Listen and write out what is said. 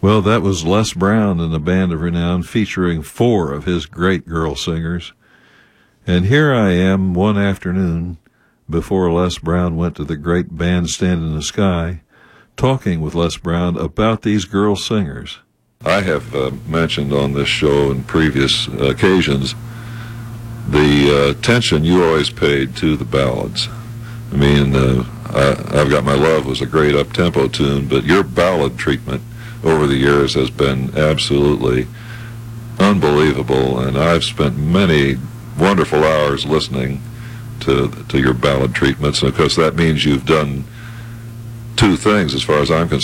Well, that was Les Brown and the Band of Renown, featuring 4 of his great girl singers. And here I am one afternoon before Les Brown went to the great bandstand in the sky, talking with Les Brown about these girl singers. I have mentioned on this show in previous occasions the attention you always paid to the ballads. I mean, I've Got My Love was a great up-tempo tune, but your ballad treatment over the years has been absolutely unbelievable, and I've spent many wonderful hours listening to your ballad treatments, and of course that means you've done 2 things as far as I'm concerned.